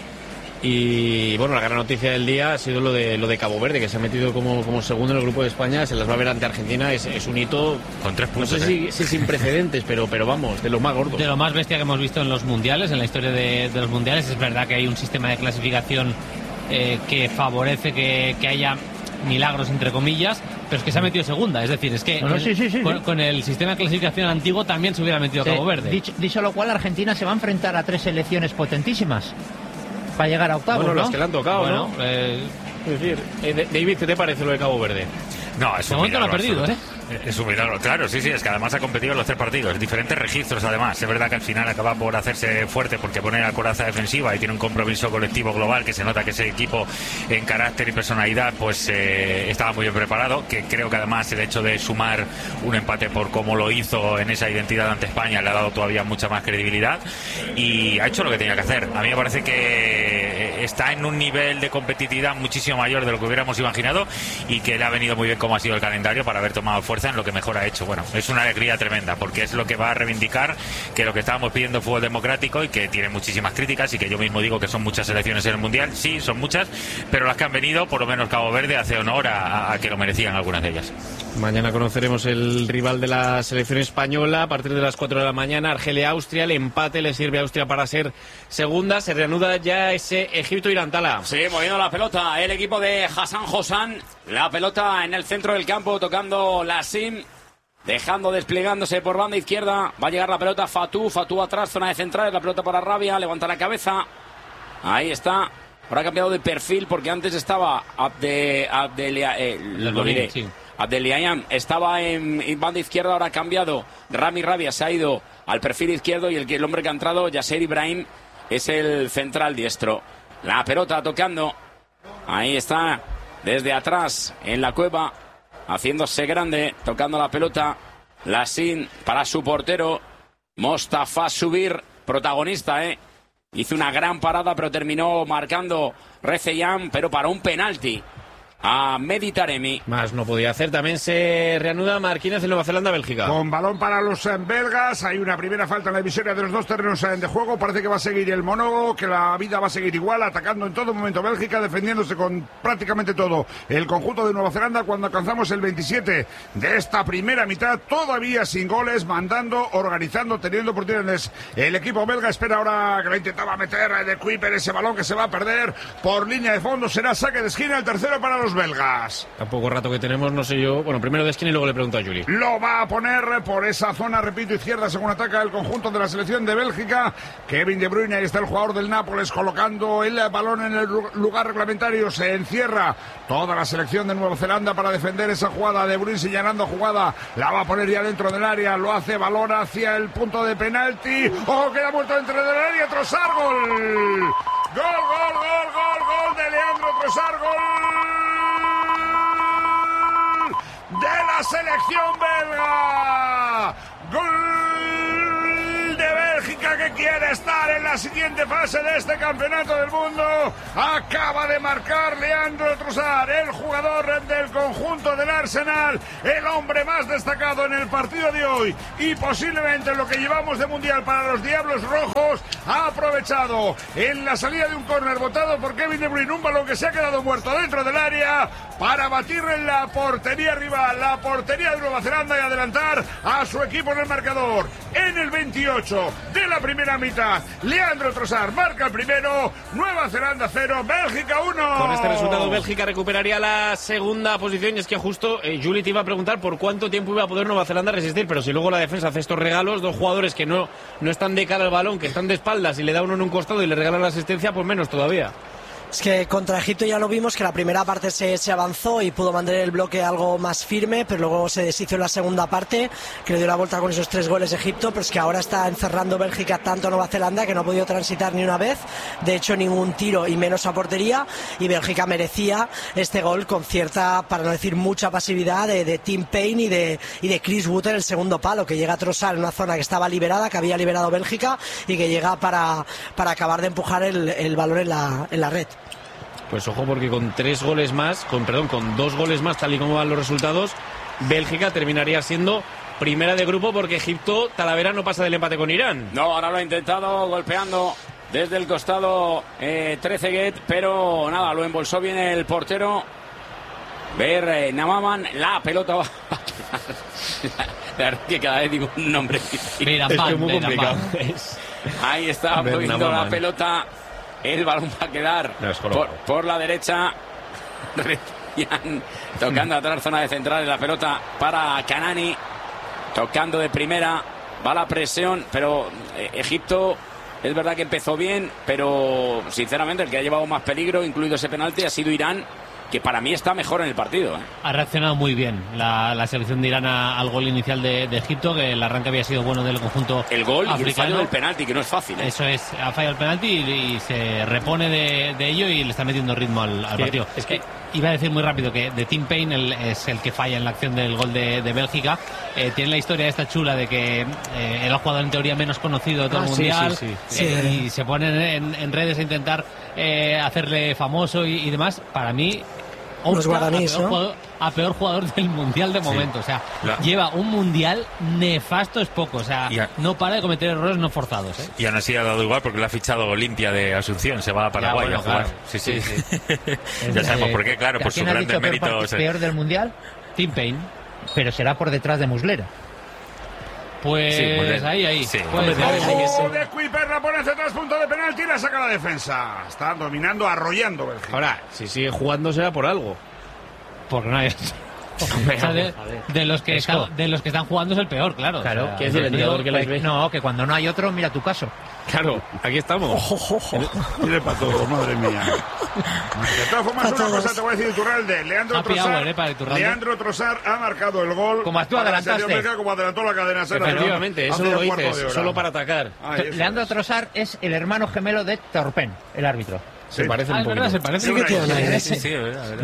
Y bueno, la gran noticia del día ha sido lo de Cabo Verde, que se ha metido como segundo en el grupo de España. Se las va a ver ante Argentina. Es un hito con 3 puntos. No sé si sin precedentes, pero vamos, de lo más gordo. De lo más bestia que hemos visto en los mundiales, en la historia de los mundiales. Es verdad que hay un sistema de clasificación que favorece que haya milagros, entre comillas, pero es que se ha metido segunda. Es decir, es que con el sistema de clasificación antiguo también se hubiera metido Cabo Verde. Dicho lo cual, Argentina se va a enfrentar a 3 selecciones potentísimas para llegar a octavos, bueno, ¿no? Las que le han tocado, bueno, ¿no? Es decir, David, ¿qué te parece lo de Cabo Verde? No, es de un momento milagro. Lo ha perdido, ¿eh? Es un milagro, claro, sí, es que además ha competido en los 3 partidos, diferentes registros además. Es verdad que al final acaba por hacerse fuerte porque pone la coraza defensiva y tiene un compromiso colectivo global que se nota que ese equipo en carácter y personalidad pues estaba muy bien preparado, que creo que además el hecho de sumar un empate por cómo lo hizo en esa identidad ante España le ha dado todavía mucha más credibilidad y ha hecho lo que tenía que hacer. A mí me parece que está en un nivel de competitividad muchísimo mayor de lo que hubiéramos imaginado y que le ha venido muy bien como ha sido el calendario para haber tomado fuerza en lo que mejor ha hecho. Bueno, es una alegría tremenda porque es lo que va a reivindicar que lo que estábamos pidiendo fútbol democrático y que tiene muchísimas críticas y que yo mismo digo que son muchas selecciones en el Mundial, sí, son muchas, pero las que han venido, por lo menos Cabo Verde, hace honor a que lo merecían algunas de ellas. Mañana conoceremos el rival de la selección española a partir de las 4 de la mañana, Argelia-Austria. El empate le sirve a Austria para ser segunda. Se reanuda ya ese Egipto-Irán. Tala. Sí, moviendo la pelota el equipo de Hassan Hosan. La pelota en el centro del campo, tocando la SIM, desplegándose por banda izquierda. Va a llegar la pelota Fatou atrás, zona de centrales, la pelota para Rabia, levanta la cabeza. Ahí está. Ahora ha cambiado de perfil porque antes estaba Abdeliayam estaba en banda izquierda, ahora ha cambiado. Rami Rabia se ha ido al perfil izquierdo y el hombre que ha entrado, Yasser Ibrahim, es el central diestro. La pelota tocando. Ahí está, desde atrás, en la cueva, haciéndose grande, tocando la pelota. Lassin para su portero, Mostafa Subir, protagonista, hizo una gran parada, pero terminó marcando Rezeian, pero para un penalti a Mehdi Taremi. Más no podía hacer. También se reanuda Marquínez en Nueva Zelanda-Bélgica. Con balón para los belgas. Hay una primera falta en la divisoria de los dos terrenos de juego. Parece que va a seguir el monólogo, que la vida va a seguir igual, atacando en todo momento Bélgica, defendiéndose con prácticamente todo el conjunto de Nueva Zelanda. Cuando alcanzamos el 27 de esta primera mitad, todavía sin goles, mandando, organizando, teniendo oportunidades. El equipo belga espera ahora, que lo intentaba meter de Kuiper, ese balón que se va a perder por línea de fondo. Será saque de esquina, el tercero para los belgas. Tampoco rato que tenemos, no sé yo. Bueno, primero de esquina y luego le pregunto a Juli. Lo va a poner por esa zona, repito, izquierda, según ataca el conjunto de la selección de Bélgica. Kevin De Bruyne, ahí está el jugador del Nápoles, colocando el balón en el lugar reglamentario. Se encierra toda la selección de Nueva Zelanda para defender esa jugada. De Bruyne señalando jugada, la va a poner ya dentro del área, lo hace, balón hacia el punto de penalti. ¡Ojo, queda muerto dentro del área! Trossard, gol. Gol de Leandro Trossard, gol de la selección belga. Gol de Bélgica, que quiere estar en la siguiente fase de este campeonato del mundo. Acaba de marcar Leandro Trossard, el jugador del conjunto del Arsenal, el hombre más destacado en el partido de hoy y posiblemente lo que llevamos de mundial para los Diablos Rojos. Ha aprovechado en la salida de un córner botado por Kevin De Bruyne, un balón que se ha quedado muerto dentro del área, para batir en la portería rival, la portería de Nueva Zelanda, y adelantar a su equipo en el marcador. En el 28 de la primera mitad, Leandro Trossard marca el primero. Nueva Zelanda 0, Bélgica 1. Con este resultado, Bélgica recuperaría la segunda posición. Y es que justo Juli te iba a preguntar por cuánto tiempo iba a poder Nueva Zelanda resistir, pero si luego la defensa hace estos regalos, dos jugadores que no están de cara al balón, que están de espaldas, y le da uno en un costado y le regalan la asistencia, pues menos todavía. Es que contra Egipto ya lo vimos, que la primera parte se avanzó y pudo mantener el bloque algo más firme, pero luego se deshizo en la segunda parte, que le dio la vuelta con esos 3 goles Egipto, pero es que ahora está encerrando Bélgica tanto a Nueva Zelanda que no ha podido transitar ni una vez, de hecho ningún tiro y menos a portería, y Bélgica merecía este gol con cierta, para no decir mucha pasividad de Tim Payne y de Chris Wood en el segundo palo, que llega a trozar en una zona que estaba liberada, que había liberado Bélgica, y que llega para acabar de empujar el balón en la red. Pues ojo, porque con 2 goles más, tal y como van los resultados, Bélgica terminaría siendo primera de grupo, porque Egipto, Talavera, no pasa del empate con Irán. No, ahora lo ha intentado golpeando desde el costado Trezeguet, pero nada, lo embolsó bien el portero. Namaman, la pelota va la verdad que cada vez digo un nombre. Mira, es que muy complicado. Ahí está moviendo la pelota. El balón va a quedar por la derecha. Tocando atrás, zona de central, la pelota para Kanani. Tocando de primera. Va la presión, pero Egipto es verdad que empezó bien, pero sinceramente el que ha llevado más peligro, incluido ese penalti, ha sido Irán, que para mí está mejor en el partido. Ha reaccionado muy bien la selección de Irán al gol inicial de Egipto, que el arranque había sido bueno del conjunto el gol africano. Y el fallo del penalti, que no es fácil. Eso es, ha fallado el penalti y se repone de ello y le está metiendo ritmo al partido. Es que iba a decir muy rápido que de Tim Payne es el que falla en la acción del gol de Bélgica. Tiene la historia esta chula de que era el jugador en teoría menos conocido de todo el mundial. Y se ponen en redes a intentar hacerle famoso y demás. Para mí, los guaraníes, a peor jugador del mundial de momento. O sea, lleva un mundial nefasto, es poco. O sea, no para de cometer errores no forzados. Y aún así ha dado igual porque lo ha fichado Olimpia de Asunción. Se va a Paraguay a jugar. Claro. Sí. Ya sabemos por qué, claro, por sus grandes méritos. ¿Peor del mundial? Tim Payne. Pero será por detrás de Muslera. Pues ahí. Sí. De Kuiper, pone hacia atrás, punto de penalti y la saca la defensa. Está dominando, arrollando Bélgica. Ahora, si sigue jugando será por algo. Porque no hay... O sea, de los que están jugando es el peor, claro. Claro, o sea, que es el entrenador que les ve. No, que cuando no hay otro, mira tu caso. Claro, aquí estamos. Mire para todo, madre mía. De todas formas, una cosa te voy a decir, Iturralde. Leandro Trossard ha marcado el gol. Como tú adelantaste. Como adelantó la cadena. Efectivamente, eso lo dices, solo para atacar. Leandro Trossard es el hermano gemelo de Torpen, el árbitro. Se parece un poquito. Se parece. Sí,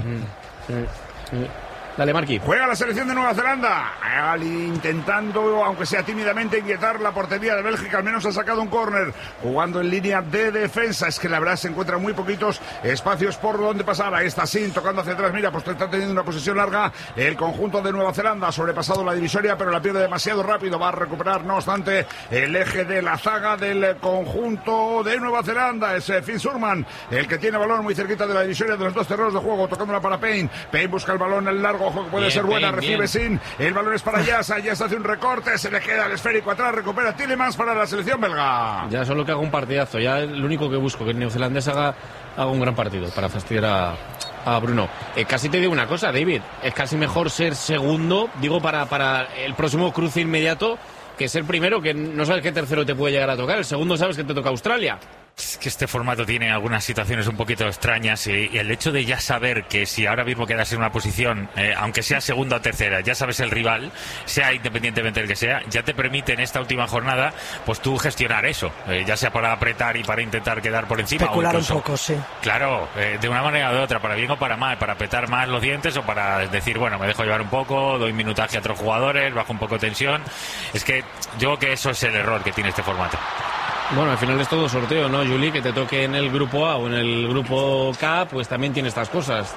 Dale, Marqui. Juega la selección de Nueva Zelanda. Intentando, aunque sea tímidamente, inquietar la portería de Bélgica. Al menos ha sacado un córner. Jugando en línea de defensa. Es que la verdad se encuentran muy poquitos espacios por donde pasar. Ahí está Sin tocando hacia atrás. Mira, pues está teniendo una posesión larga. El conjunto de Nueva Zelanda ha sobrepasado la divisoria, pero la pierde demasiado rápido. Va a recuperar, no obstante, el eje de la zaga del conjunto de Nueva Zelanda. Es Finn Surman, el que tiene balón muy cerquita de la divisoria de los 2 terrenos de juego. Tocándola para Payne. Payne busca el balón en el largo. Ojo que puede ser buena, recibe Sin, el balón es para Yasa hace un recorte, se le queda el esférico atrás, recupera Tielemans para la selección belga. Ya solo que haga un partidazo, ya lo único que busco, que el neozelandés haga un gran partido para fastidiar a Bruno. Casi te digo una cosa, David, es casi mejor ser segundo, digo para el próximo cruce inmediato, que ser primero, que no sabes qué tercero te puede llegar a tocar, el segundo sabes que te toca Australia. Es que este formato tiene algunas situaciones un poquito extrañas y el hecho de ya saber que si ahora mismo quedas en una posición, aunque sea segunda o tercera, ya sabes el rival, sea independientemente del que sea, ya te permite en esta última jornada pues tú gestionar eso, ya sea para apretar y para intentar quedar por encima. Especular o incluso, un poco, sí. Claro, de una manera o de otra, para bien o para mal, para apretar más los dientes o para decir, bueno, me dejo llevar un poco, doy minutaje a otros jugadores, bajo un poco de tensión. Es que yo creo que eso es el error que tiene este formato. Bueno, al final es todo sorteo, ¿no, Juli? Que te toque en el grupo A o en el grupo K, pues también tiene estas cosas.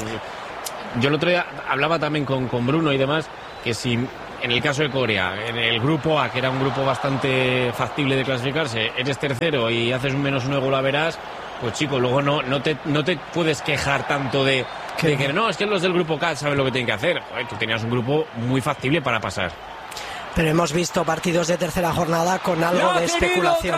Yo el otro día hablaba también con Bruno y demás, que si en el caso de Corea, en el grupo A, que era un grupo bastante factible de clasificarse, eres tercero y haces un -1 gol a verás, pues chico, luego no te puedes quejar tanto de que no, es que los del grupo K saben lo que tienen que hacer. Joder, tú tenías un grupo muy factible para pasar. Pero hemos visto partidos de tercera jornada con algo de especulación.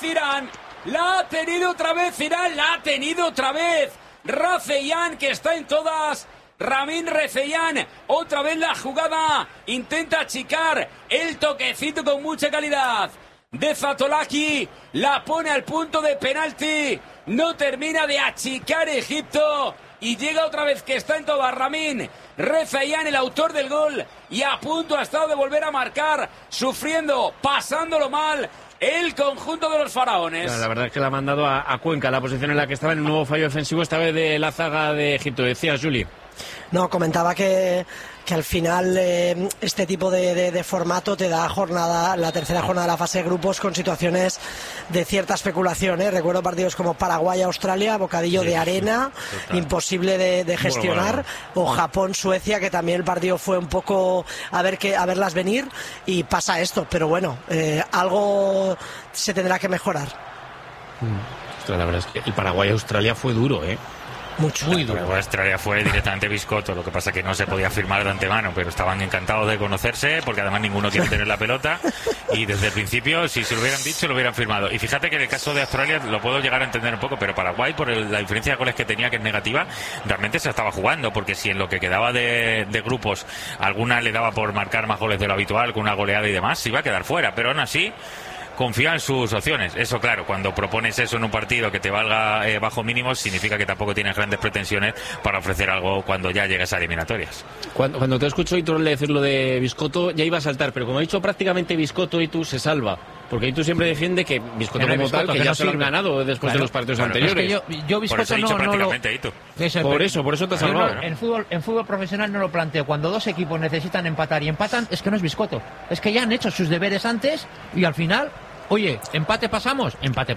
La ha tenido otra vez Irán, la ha tenido otra vez Rafeyan, que está en todas. Ramin Rafeyan, otra vez la jugada, intenta achicar el toquecito con mucha calidad de Fatolaki, la pone al punto de penalti no termina de achicar Egipto y llega otra vez que está en todo Ramin Rezaian, el autor del gol, y a punto ha estado de volver a marcar, sufriendo, pasándolo mal el conjunto de los faraones. La verdad es que la ha mandado a Cuenca, la posición en la que estaba, en un nuevo fallo defensivo, esta vez de la zaga de Egipto. Decías, Juli. No, comentaba que al final este tipo de formato te da la tercera jornada de la fase de grupos con situaciones de cierta especulación. Recuerdo partidos como Paraguay-Australia, bocadillo de arena, imposible de gestionar, o Japón-Suecia, que también el partido fue un poco a verlas venir, y pasa esto, pero bueno, algo se tendrá que mejorar. Ostras, la verdad es que el Paraguay-Australia fue duro, Mucho. Muy duro. Australia fue directamente Biscotto, lo que pasa que no se podía firmar de antemano, pero estaban encantados de conocerse, porque además ninguno quiere tener la pelota, y desde el principio, si se lo hubieran dicho, lo hubieran firmado. Y fíjate que en el caso de Australia lo puedo llegar a entender un poco, pero Paraguay, por la diferencia de goles que tenía, que es negativa, realmente se estaba jugando, porque si en lo que quedaba de grupos alguna le daba por marcar más goles de lo habitual, con una goleada y demás, se iba a quedar fuera, pero aún así confía en sus opciones. Eso, claro, cuando propones eso en un partido que te valga bajo mínimos, significa que tampoco tienes grandes pretensiones para ofrecer algo cuando ya llegues a eliminatorias. Cuando te escucho Hitor decir lo de Biscotto, ya iba a saltar, pero como ha dicho prácticamente Biscotto, y tú se salva. Porque Itu siempre defiende que Biscotto como tal, que ya no se lo han ganado después de los partidos anteriores. Es que yo Biscotto por eso te has salvado. En fútbol profesional no lo planteo. Cuando dos equipos necesitan empatar y empatan, es que no es Biscotto. Es que ya han hecho sus deberes antes y al final, oye, empate pasamos.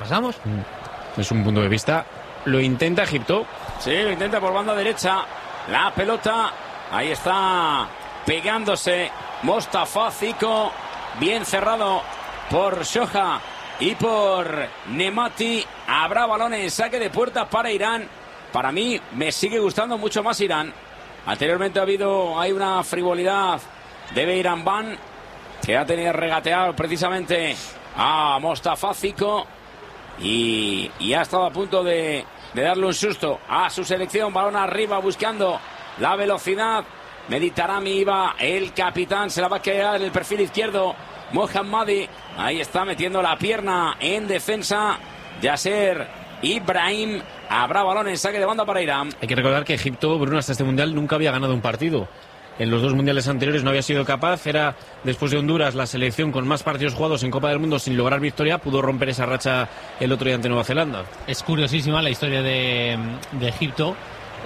Es un punto de vista. Lo intenta Egipto. Sí, lo intenta por banda derecha. La pelota, ahí está pegándose Mostafa Zico, bien cerrado por Shoja y por Nemati. Habrá balón en saque de puerta para Irán. Para mí me sigue gustando mucho más Irán. Anteriormente hay una frivolidad de Beiran Ban, que ha tenido regateado precisamente a Mostafa Zico y ha estado a punto de darle un susto a su selección. Balón arriba buscando la velocidad. Meditarami iba el capitán, se la va a quedar en el perfil izquierdo Mohammadi. Ahí está metiendo la pierna en defensa Yasser Ibrahim. Habrá balón en saque de banda para Irán. Hay que recordar que Egipto, Bruno, hasta este mundial nunca había ganado un partido. En los dos mundiales anteriores no había sido capaz. Era, después de Honduras, la selección con más partidos jugados en Copa del Mundo sin lograr victoria. Pudo romper esa racha el otro día ante Nueva Zelanda. Es curiosísima la historia de Egipto,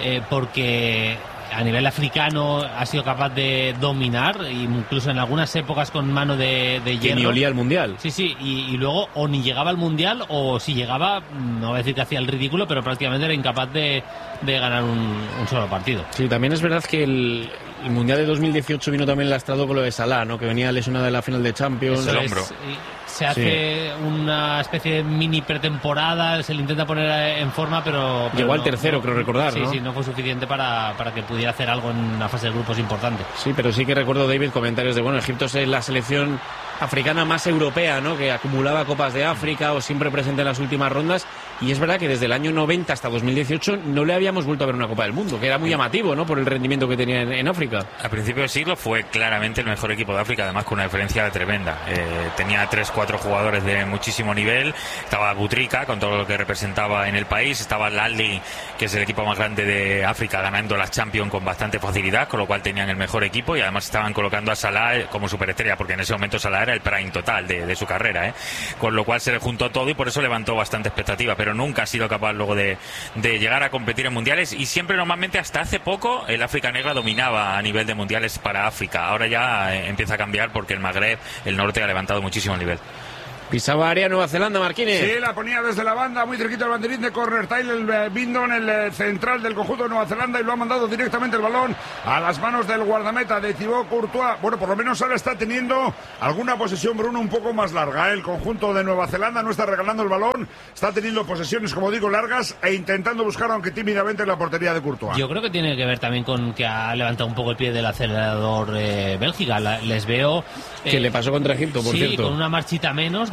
porque a nivel africano ha sido capaz de dominar, incluso en algunas épocas con mano de hierro. Que ni olía al mundial. Sí, y luego o ni llegaba al mundial, o si llegaba, no voy a decir que hacía el ridículo, pero prácticamente era incapaz de ganar un solo partido. Sí, también es verdad que el mundial de 2018 vino también lastrado con lo de Salah, ¿no? Que venía lesionado de la final de Champions. El hombro. Se hace una especie de mini pretemporada, se le intenta poner en forma, pero llegó al tercero, creo recordar, ¿no? Sí, no fue suficiente para que pudiera hacer algo en una fase de grupos importante. Sí, pero sí que recuerdo, David, comentarios de, Egipto es la selección africana más europea, ¿no? Que acumulaba Copas de África o siempre presente en las últimas rondas, y es verdad que desde el año 90 hasta 2018 no le habíamos vuelto a ver una Copa del Mundo, que era muy llamativo, ¿no? Por el rendimiento que tenía en África. A principios del siglo fue claramente el mejor equipo de África, además con una diferencia tremenda. Tenía 3-4 jugadores de muchísimo nivel. Estaba Butrika, con todo lo que representaba en el país. Estaba el Al-Ahly, que es el equipo más grande de África, ganando las Champions con bastante facilidad, con lo cual tenían el mejor equipo, y además estaban colocando a Salah como superestrella, porque en ese momento Salah era el prime total de su carrera, con lo cual se le juntó todo y por eso levantó bastante expectativa, pero nunca ha sido capaz luego de llegar a competir en mundiales, y siempre, normalmente hasta hace poco, el África negra dominaba a nivel de mundiales para África. Ahora ya empieza a cambiar, porque el Magreb, el norte, ha levantado muchísimo el nivel. Pisaba área Nueva Zelanda, Marquines. Sí, la ponía desde la banda, muy cerquita del banderín de corner. Tyler Bindon, el central del conjunto de Nueva Zelanda, y lo ha mandado directamente el balón a las manos del guardameta de Thibaut Courtois. Bueno, por lo menos ahora está teniendo alguna posesión, Bruno, un poco más larga. El conjunto de Nueva Zelanda no está regalando el balón, está teniendo posesiones, como digo, largas, e intentando buscar, aunque tímidamente, la portería de Courtois. Yo creo que tiene que ver también con que ha levantado un poco el pie del acelerador Bélgica. Les veo... que le pasó contra Egipto, por cierto. Sí, con una marchita menos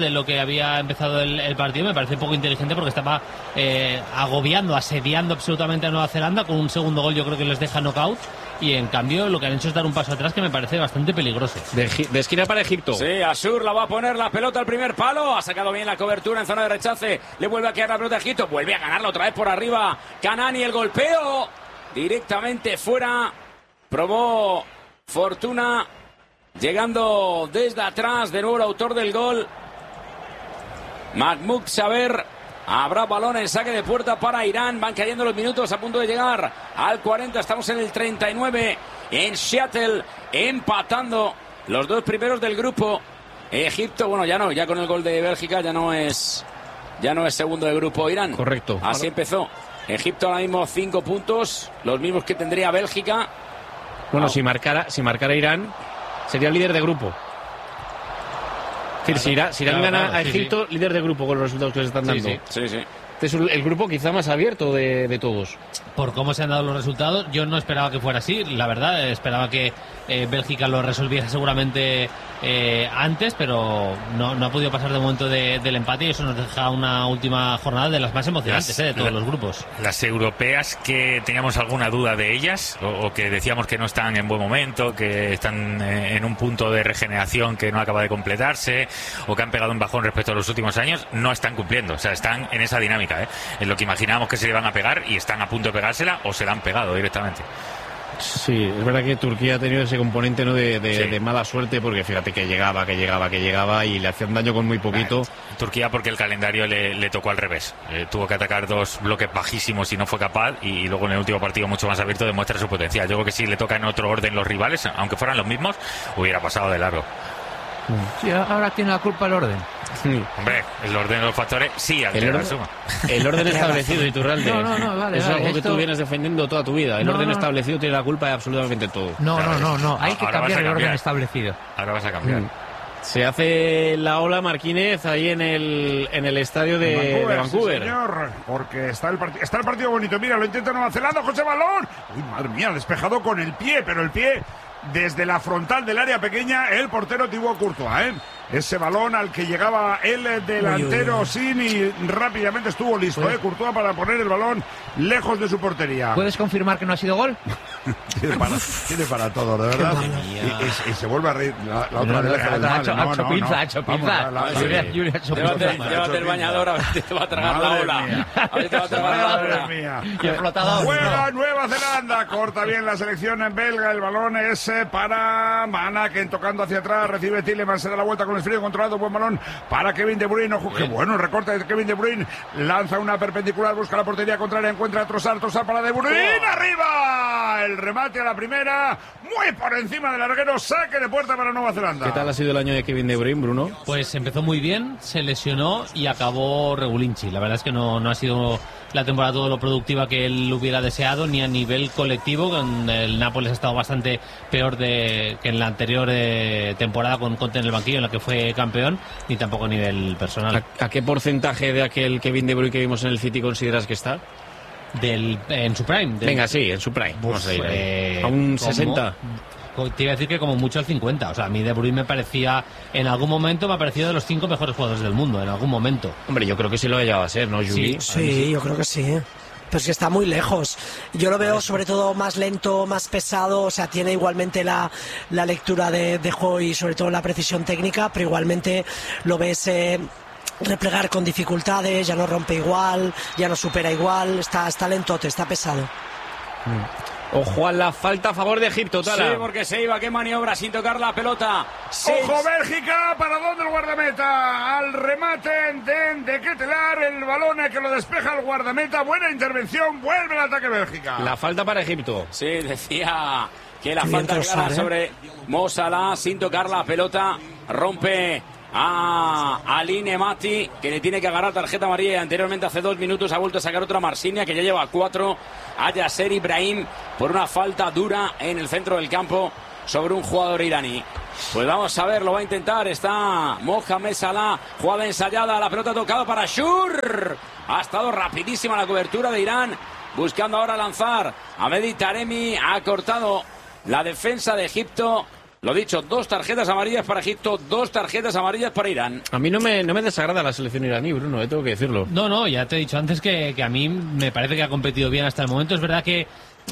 de lo que había empezado el partido. Me parece poco inteligente porque estaba agobiando, asediando absolutamente a Nueva Zelanda. Con un segundo gol yo creo que les deja knockout, y en cambio lo que han hecho es dar un paso atrás que me parece bastante peligroso. De esquina para Egipto. Sí, Asur la va a poner la pelota al primer palo, ha sacado bien la cobertura en zona de rechace, le vuelve a quedar la pelota a Egipto, vuelve a ganarla otra vez por arriba Kanani, el golpeo directamente fuera, probó Fortuna llegando desde atrás, de nuevo el autor del gol Mahmoud Saber. Habrá balón en saque de puerta para Irán. Van cayendo los minutos, a punto de llegar al 40. Estamos en el 39 en Seattle, empatando los dos primeros del grupo. Egipto, bueno, ya no, ya con el gol de Bélgica ya no es segundo de grupo Irán. Correcto. Así empezó. Egipto ahora mismo 5 puntos, los mismos que tendría Bélgica. Bueno, si marcara Irán, sería líder de grupo. Es decir, si Irán gana a Egipto, líder de grupo con los resultados que se están dando. Sí. Este es el grupo quizá más abierto de todos. Por cómo se han dado los resultados, yo no esperaba que fuera así, la verdad. Esperaba que Bélgica lo resolviera seguramente antes, pero no ha podido pasar de momento del empate, y eso nos deja una última jornada de las más emocionantes de todos los grupos. Las europeas, que teníamos alguna duda de ellas, o que decíamos que no están en buen momento, que están en un punto de regeneración que no acaba de completarse, o que han pegado un bajón respecto a los últimos años, no están cumpliendo. O sea, están en esa dinámica, en lo que imaginábamos que se le iban a pegar, y están a punto de pegársela o se la han pegado directamente. Sí, es verdad que Turquía ha tenido ese componente, ¿no?, de mala suerte, porque fíjate que llegaba y le hacían daño con muy poquito. Turquía, porque el calendario le tocó al revés. Tuvo que atacar 2 bloques bajísimos y no fue capaz, y luego en el último partido mucho más abierto demuestra su potencial. Yo creo que si le toca en otro orden los rivales, aunque fueran los mismos, hubiera pasado de largo. Sí, ahora tiene la culpa el orden. Sí. Hombre, el orden de los factores sí altera la suma. El orden establecido, Iturralde. No, vale. Es algo que esto... tú vienes defendiendo toda tu vida. El orden establecido tiene la culpa de absolutamente todo. No. Hay que cambiar el orden establecido. Ahora vas a cambiar. Se hace la ola, Marquínez, ahí en el estadio de Vancouver. Sí, señor, porque está el partido bonito. Mira, lo intenta Nueva Zelanda, José Balón. Uy, madre mía, despejado con el pie, pero el pie desde la frontal del área pequeña, el portero Thibaut Courtois, Ese balón al que llegaba el delantero Sin, y rápidamente estuvo listo, Courtois, para poner el balón lejos de su portería. ¿Puedes confirmar que no ha sido gol? tiene para todo, de verdad. Y se vuelve a reír la otra vez. Ha hecho pinza. Llévate el bañador, a ver si te va a tragar la ola. Juega Nueva Zelanda, corta bien la selección en belga. El balón es para Manaken, tocando hacia atrás, recibe Tielemans, se da la vuelta con el frío controlado, buen balón para Kevin De Bruyne. Ojo, qué bueno el recorte de Kevin De Bruyne, lanza una perpendicular, busca la portería contraria, encuentra a Trossard para De Bruyne, arriba, el remate a la primera, muy por encima del larguero, saque de puerta para Nueva Zelanda. ¿Qué tal ha sido el año de Kevin De Bruyne, Bruno? Pues empezó muy bien, se lesionó y acabó regulinchi. La verdad es que no ha sido la temporada todo lo productiva que él hubiera deseado, ni a nivel colectivo. Con el Nápoles ha estado bastante peor que en la anterior temporada con Conte en el banquillo, en la que fue campeón, ni tampoco a nivel personal. ¿A qué porcentaje de aquel Kevin De Bruyne que vimos en el City consideras que está? En su prime. Venga, sí, en su prime. Vamos a ir a un 60. Te iba a decir que como mucho al 50. O sea, a mí De Bruyne en algún momento me ha parecido de los 5 mejores jugadores del mundo, en algún momento. Hombre, yo creo que sí lo ha llegado a ser, ¿no, Juli? Sí, yo creo que sí. Pero es que está muy lejos. Yo lo veo sobre todo más lento, más pesado. O sea, tiene igualmente la lectura de juego y sobre todo la precisión técnica, pero igualmente lo ves replegar con dificultades, ya no rompe igual, ya no supera igual. Está lentote, está pesado. Ojo a la falta a favor de Egipto, Tala. Sí, porque se iba, qué maniobra sin tocar la pelota. Ojo, Bélgica, ¿para dónde el guardameta? Al remate de Ketelar, el balón que lo despeja el guardameta. Buena intervención, vuelve el ataque Bélgica. La falta para Egipto. Sí, decía que la falta clara sobre Mo Salah sin tocar la pelota. Rompe a Ali Nemati, que le tiene que agarrar tarjeta amarilla, y anteriormente hace 2 minutos ha vuelto a sacar otra Marsinia, que ya lleva 4 a Yasser Ibrahim por una falta dura en el centro del campo sobre un jugador iraní. Pues vamos a ver, lo va a intentar, está Mohamed Salah, jugada ensayada, la pelota tocada para Shur, ha estado rapidísima la cobertura de Irán, buscando ahora lanzar a Mehdi Taremi, ha cortado la defensa de Egipto. Lo dicho, 2 tarjetas amarillas para Egipto, 2 tarjetas amarillas para Irán. A mí no me desagrada la selección iraní, Bruno, tengo que decirlo. No, ya te he dicho antes que a mí me parece que ha competido bien hasta el momento. Es verdad que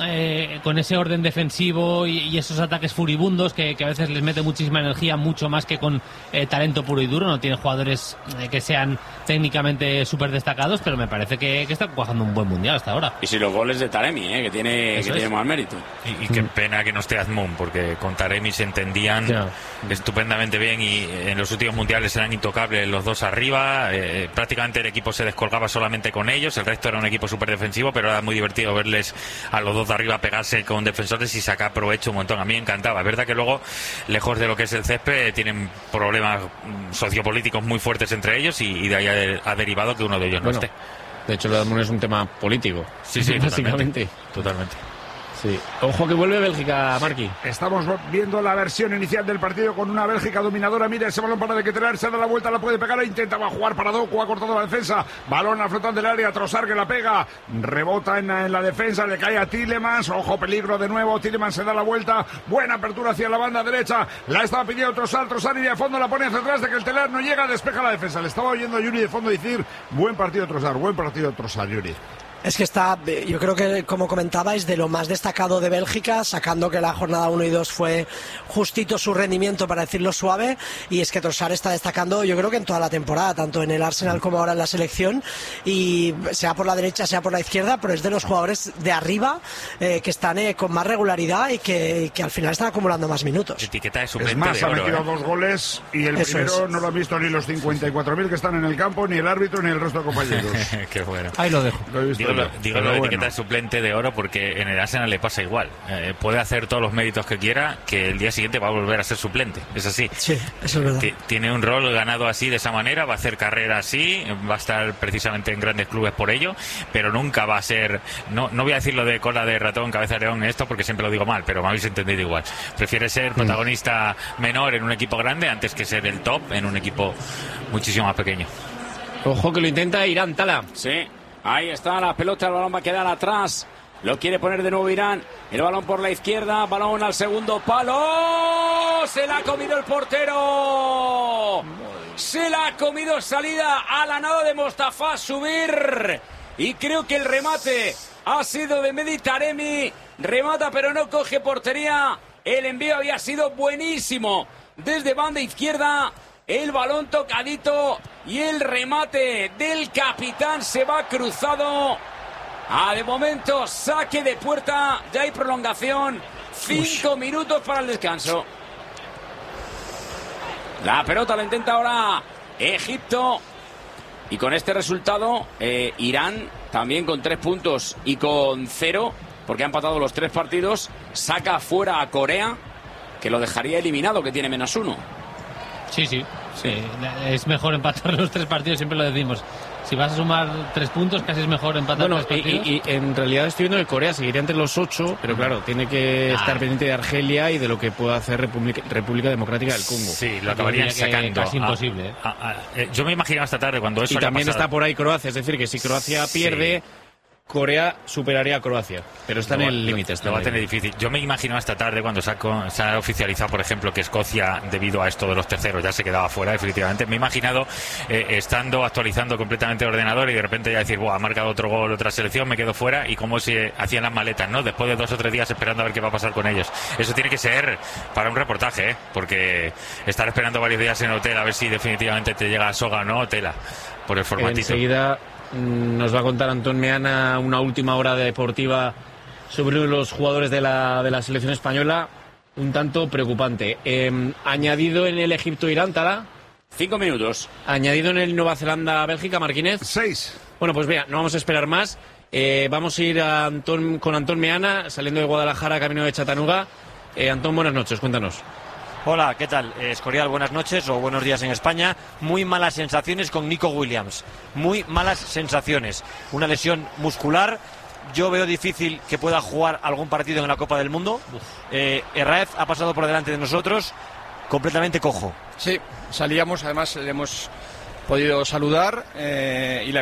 con ese orden defensivo y esos ataques furibundos que a veces les mete muchísima energía, mucho más que con talento puro y duro. No tiene jugadores que sean técnicamente súper destacados, pero me parece que está cuajando un buen mundial hasta ahora. Y si los goles de Taremi, que tiene más mérito. Y qué pena que no esté Azmoun, porque con Taremi se entendían estupendamente bien y en los últimos mundiales eran intocables los dos arriba. Prácticamente el equipo se descolgaba solamente con ellos, el resto era un equipo súper defensivo, pero era muy divertido verles a los dos de arriba pegarse con defensores y sacar provecho un montón. A mí me encantaba. Es verdad que luego, lejos de lo que es el césped, tienen problemas sociopolíticos muy fuertes entre ellos y de ahí ha derivado que uno de ellos no esté. De hecho, lo de Azmoun es un tema político. Sí, básicamente. Totalmente. Sí. Ojo que vuelve Bélgica, Marqui. Estamos viendo la versión inicial del partido con una Bélgica dominadora. Mira ese balón para Dequeteler, se da la vuelta, la puede pegar e intentaba jugar para Doku, ha cortado la defensa. Balón al flotante del área, Trossard que la pega, rebota en la defensa, le cae a Tielemans. Ojo, peligro de nuevo, Tielemans se da la vuelta, buena apertura hacia la banda derecha, la estaba pidiendo Trossard y de fondo la pone hacia atrás, de que el Teler no llega, despeja la defensa. Le estaba oyendo a Yuri de fondo decir, buen partido Trossard, Yuri. Es que está, yo creo que, como comentabais, de lo más destacado de Bélgica, sacando que la jornada 1 y 2 fue justito su rendimiento, para decirlo suave, y es que Trossard está destacando, yo creo que en toda la temporada, tanto en el Arsenal como ahora en la selección, y sea por la derecha, sea por la izquierda, pero es de los jugadores de arriba que están con más regularidad y que al final están acumulando más minutos. Etiqueta de suplente. Es más, de oro, ha metido 2 goles y el primero no lo han visto ni los 54.000 que están en el campo, ni el árbitro, ni el resto de compañeros. Qué bueno. Ahí lo dejo. Lo he visto. Digo lo de etiqueta de suplente de oro porque en el Arsenal le pasa igual. Puede hacer todos los méritos que quiera, que el día siguiente va a volver a ser suplente. Es así. Sí, eso es verdad. Tiene un rol ganado así, de esa manera, va a hacer carrera así, va a estar precisamente en grandes clubes por ello, pero nunca va a ser... No voy a decir lo de cola de ratón, cabeza de león, esto, porque siempre lo digo mal, pero me habéis entendido igual. Prefiere ser protagonista menor en un equipo grande antes que ser el top en un equipo muchísimo más pequeño. Ojo que lo intenta Irán, Tala. Sí. Ahí está la pelota, el balón va a quedar atrás. Lo quiere poner de nuevo Irán. El balón por la izquierda, balón al segundo palo. Se la ha comido el portero. Se la ha comido, salida a la nada de Mostafa Subir. Y creo que el remate ha sido de Mehdi Taremi. Remata pero no coge portería. El envío había sido buenísimo. Desde banda izquierda. El balón tocadito y el remate del capitán se va cruzado. De momento, saque de puerta. Ya hay prolongación. 5 minutos para el descanso. La pelota la intenta ahora Egipto. Y con este resultado, Irán también con 3 puntos y con 0, porque ha empatado los 3 partidos, saca fuera a Corea, que lo dejaría eliminado, que tiene -1. Sí. Es mejor empatar los 3 partidos, siempre lo decimos. Si vas a sumar 3 puntos, casi es mejor empatar 3 partidos. Y en realidad estoy viendo que Corea seguiría entre los 8, pero claro, tiene que estar pendiente de Argelia y de lo que pueda hacer República Democrática del Congo. Sí, lo acabarían sacando. Casi imposible. Yo me imaginaba esta tarde cuando eso. Y también está por ahí Croacia, es decir, que si Croacia pierde, Corea superaría a Croacia, pero está en el límite. Lo va a tener difícil. Yo me imagino esta tarde cuando se ha oficializado, por ejemplo, que Escocia, debido a esto de los terceros, ya se quedaba fuera definitivamente. Me he imaginado actualizando completamente el ordenador y de repente ya decir, ha marcado otro gol, otra selección, me quedo fuera, y cómo se hacían las maletas, ¿no? Después de 2 o 3 días esperando a ver qué va a pasar con ellos. Eso tiene que ser para un reportaje, porque estar esperando varios días en hotel a ver si definitivamente te llega a soga o no, tela, por el formatito. Enseguida nos va a contar Antón Meana una última hora deportiva sobre los jugadores de la selección española, un tanto preocupante. Añadido en el Egipto-Irán, Tala. 5 minutos. Añadido en el Nueva Zelanda-Bélgica, Marquínez. 6. Bueno, pues mira, no vamos a esperar más. Vamos a ir con Antón Meana, saliendo de Guadalajara, camino de Chattanooga. Antón, buenas noches, cuéntanos. Hola, ¿qué tal? Escorial, buenas noches o buenos días en España. Muy malas sensaciones con Nico Williams. Muy malas sensaciones. Una lesión muscular. Yo veo difícil que pueda jugar algún partido en la Copa del Mundo. Herrez ha pasado por delante de nosotros completamente cojo. Sí, salíamos, además le hemos podido saludar y la